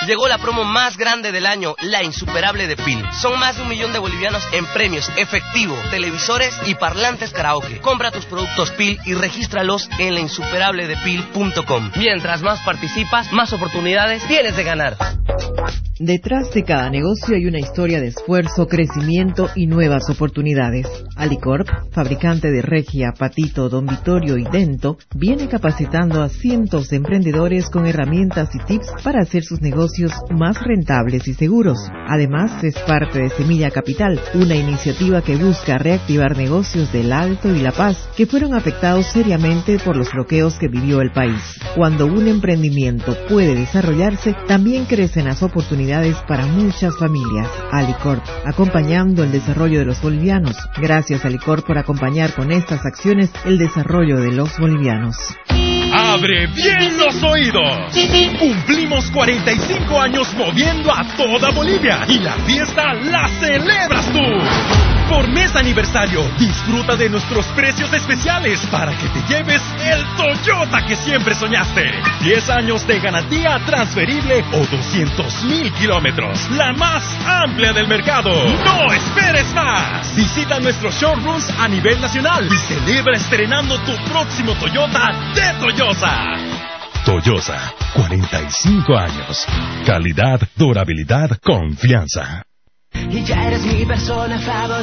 Llegó la promo más grande del año, la insuperable de PIL. Son más de 1 millón de bolivianos en premios, efectivo, televisores y parlantes karaoke. Compra tus productos PIL y regístralos en lainsuperabledepil.com. Mientras más participas, más oportunidades tienes de ganar. Detrás de cada negocio hay una historia de esfuerzo, crecimiento y nuevas oportunidades. Alicorp, fabricante de Regia, Patito, Don Vittorio y Dento, viene capacitando a cientos de emprendedores con herramientas y tips para hacer sus negocios más rentables y seguros. Además, es parte de Semilla Capital, una iniciativa que busca reactivar negocios del Alto y La Paz, que fueron afectados seriamente por los bloqueos que vivió el país. Cuando un emprendimiento puede desarrollarse, también crecen las oportunidades para muchas familias. Alicorp, acompañando el desarrollo de los bolivianos. Gracias, Alicorp, por acompañar con estas acciones el desarrollo de los bolivianos. ¡Abre bien los oídos! Cumplimos 45 años moviendo a toda Bolivia y la fiesta la celebras tú. Por mes aniversario, disfruta de nuestros precios especiales para que te lleves el Toyota que siempre soñaste. 10 años de garantía transferible o 200,000 kilómetros. La más amplia del mercado. ¡No esperes más! Visita nuestros showrooms a nivel nacional y celebra estrenando tu próximo Toyota de Toyosa. Toyosa, 45 años. Calidad, durabilidad, confianza. Y ya eres mi persona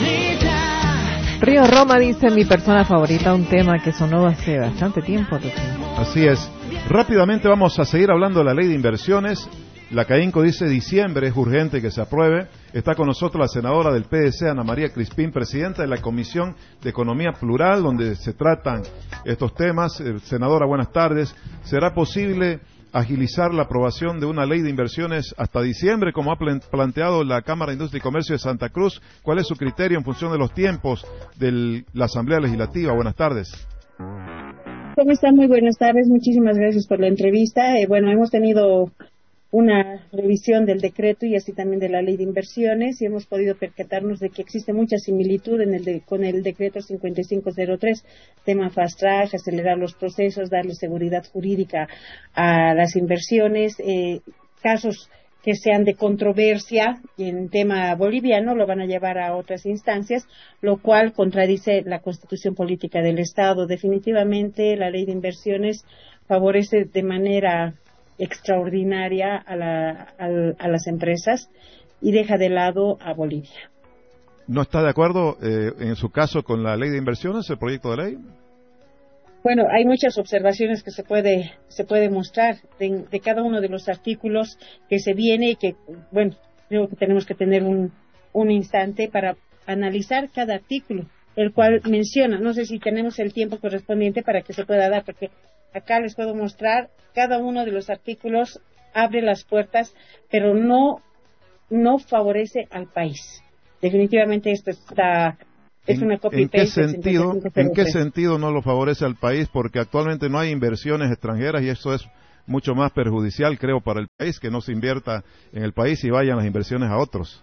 favorita. Río Roma dice: mi persona favorita, un tema que sonó hace bastante tiempo. Así es. Rápidamente vamos a seguir hablando de la ley de inversiones. La CAINCO dice diciembre es urgente que se apruebe. Está con nosotros la senadora del PDC, Ana María Crispín, presidenta de la Comisión de Economía Plural, donde se tratan estos temas. Senadora, buenas tardes. ¿Será posible agilizar la aprobación de una ley de inversiones hasta diciembre, como ha planteado la Cámara de Industria y Comercio de Santa Cruz? ¿Cuál es su criterio en función de los tiempos de la Asamblea Legislativa? Buenas tardes. ¿Cómo están? Muy buenas tardes. Muchísimas gracias por la entrevista. Bueno, hemos tenido una revisión del decreto y así también de la ley de inversiones y hemos podido percatarnos de que existe mucha similitud con el decreto 5503, tema fast track, acelerar los procesos, darle seguridad jurídica a las inversiones, casos que sean de controversia en tema boliviano lo van a llevar a otras instancias, lo cual contradice la Constitución Política del Estado. Definitivamente la ley de inversiones favorece de manera extraordinaria a las empresas y deja de lado a Bolivia. ¿No está de acuerdo en su caso con la ley de inversiones, el proyecto de ley? Bueno, hay muchas observaciones que se puede mostrar de cada uno de los artículos que se viene y que, bueno, creo que tenemos que tener un instante para analizar cada artículo, el cual menciona. No sé si tenemos el tiempo correspondiente para que se pueda dar, porque acá les puedo mostrar cada uno de los artículos abre las puertas, pero no favorece al país. Definitivamente esto es una copy-paste. ¿En qué sentido no lo favorece al país? Porque actualmente no hay inversiones extranjeras y eso es mucho más perjudicial, creo, para el país, que no se invierta en el país y vayan las inversiones a otros.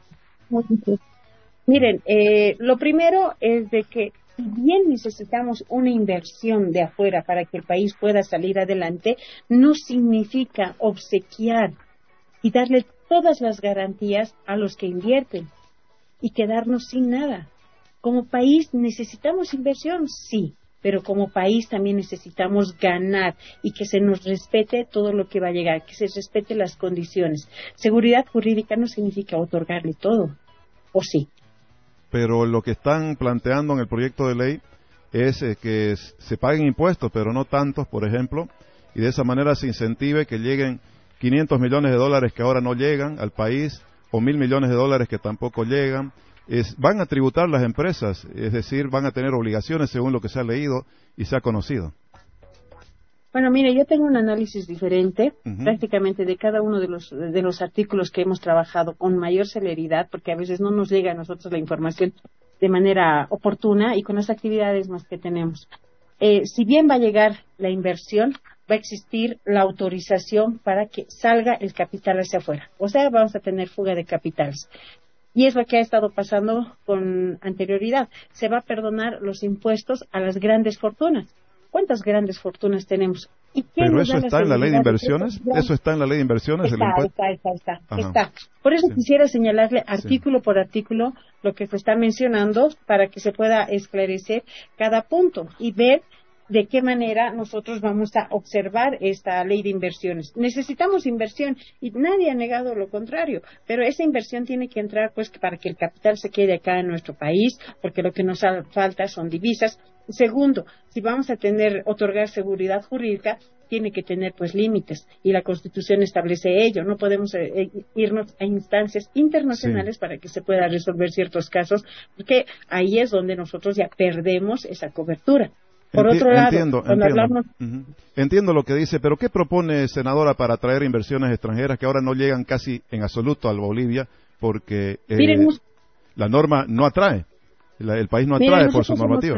Miren, lo primero es de que si bien necesitamos una inversión de afuera para que el país pueda salir adelante, no significa obsequiar y darle todas las garantías a los que invierten y quedarnos sin nada. Como país necesitamos inversión, sí, pero como país también necesitamos ganar y que se nos respete todo lo que va a llegar, que se respete las condiciones. Seguridad jurídica no significa otorgarle todo, ¿o sí? Pero lo que están planteando en el proyecto de ley es que se paguen impuestos, pero no tantos, por ejemplo, y de esa manera se incentive que lleguen 500 millones de dólares que ahora no llegan al país, o 1.000 millones de dólares que tampoco llegan. Van a tributar las empresas, es decir, van a tener obligaciones según lo que se ha leído y se ha conocido. Bueno, mire, yo tengo un análisis diferente, prácticamente de cada uno de los artículos que hemos trabajado con mayor celeridad, porque a veces no nos llega a nosotros la información de manera oportuna y con las actividades más que tenemos. Si bien va a llegar la inversión, va a existir la autorización para que salga el capital hacia afuera. O sea, vamos a tener fuga de capitales. Y es lo que ha estado pasando con anterioridad. Se va a perdonar los impuestos a las grandes fortunas. ¿Cuántas grandes fortunas tenemos? ¿Y qué Pero nos eso da la está en la ley de seguridad inversiones. que Eso está en la ley de inversiones. Está. Por eso Sí. quisiera señalarle artículo por artículo lo que se está mencionando para que se pueda esclarecer cada punto y ver de qué manera nosotros vamos a observar esta ley de inversiones. Necesitamos inversión y nadie ha negado lo contrario, pero esa inversión tiene que entrar pues para que el capital se quede acá en nuestro país, porque lo que nos falta son divisas. Segundo, si vamos a otorgar seguridad jurídica, tiene que tener pues límites y la Constitución establece ello. No podemos irnos a instancias internacionales para que se pueda resolver ciertos casos, porque ahí es donde nosotros ya perdemos esa cobertura. Por otro lado, Entiendo lo que dice, pero ¿qué propone, senadora, para atraer inversiones extranjeras que ahora no llegan casi en absoluto a Bolivia porque la norma no atrae? El país no atrae por su normativa.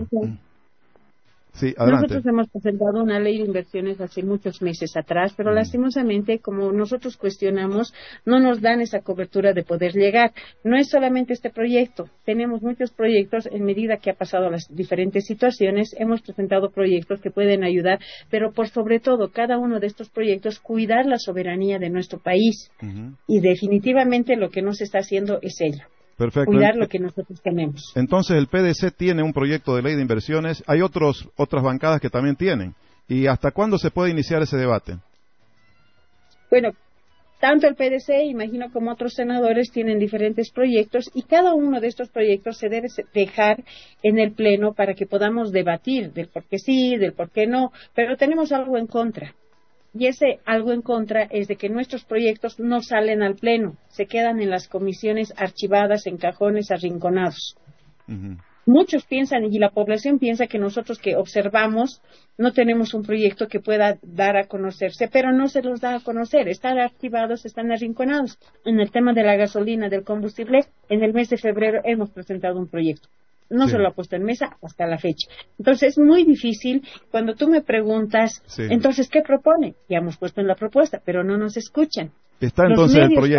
Sí, adelante. Nosotros hemos presentado una ley de inversiones hace muchos meses atrás, pero lastimosamente, como nosotros cuestionamos, no nos dan esa cobertura de poder llegar. No es solamente este proyecto, tenemos muchos proyectos en medida que ha pasado las diferentes situaciones, hemos presentado proyectos que pueden ayudar, pero por sobre todo, cada uno de estos proyectos, cuidar la soberanía de nuestro país. Y definitivamente lo que no se está haciendo es ello. Perfecto. Cuidar lo que nosotros tenemos. Entonces el PDC tiene un proyecto de ley de inversiones, hay otras bancadas que también tienen. ¿Y hasta cuándo se puede iniciar ese debate? Bueno, tanto el PDC, imagino, como otros senadores tienen diferentes proyectos y cada uno de estos proyectos se debe dejar en el Pleno para que podamos debatir del por qué sí, del por qué no, pero tenemos algo en contra. Y ese algo en contra es de que nuestros proyectos no salen al Pleno, se quedan en las comisiones archivadas, en cajones arrinconados. Muchos piensan, y la población piensa, que nosotros que observamos no tenemos un proyecto que pueda dar a conocerse, pero no se los da a conocer, están archivados, están arrinconados. En el tema de la gasolina, del combustible, en el mes de febrero hemos presentado un proyecto. No se lo ha puesto en mesa hasta la fecha. Entonces es muy difícil cuando tú me preguntas, entonces, ¿qué propone? Ya hemos puesto en la propuesta, pero no nos escuchan. Está entonces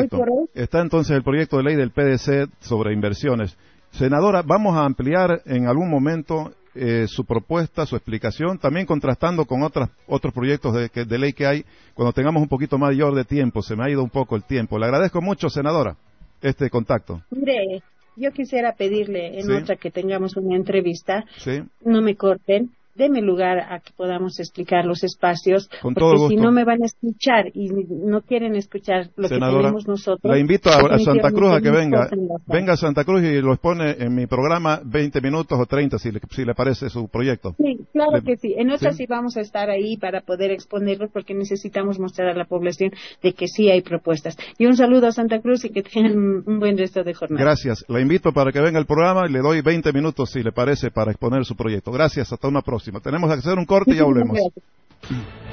el proyecto de ley del PDC sobre inversiones. Senadora, vamos a ampliar en algún momento su propuesta, su explicación, también contrastando con otros proyectos de ley que hay, cuando tengamos un poquito mayor de tiempo. Se me ha ido un poco el tiempo. Le agradezco mucho, senadora, este contacto. Mire, yo quisiera pedirle en otra que tengamos una entrevista, no me corten, deme lugar a que podamos explicar los espacios, porque si no me van a escuchar y no quieren escuchar lo que tenemos nosotros. La invito a Santa Cruz a que venga a Santa Cruz y lo expone en mi programa 20 minutos o 30, si le parece su proyecto. Sí, claro que sí. En otra sí vamos a estar ahí para poder exponerlos, porque necesitamos mostrar a la población de que sí hay propuestas. Y un saludo a Santa Cruz y que tengan un buen resto de jornada. Gracias. La invito para que venga al programa y le doy 20 minutos, si le parece, para exponer su proyecto. Gracias. Hasta una próxima. Tenemos que hacer un corte y ya volvemos.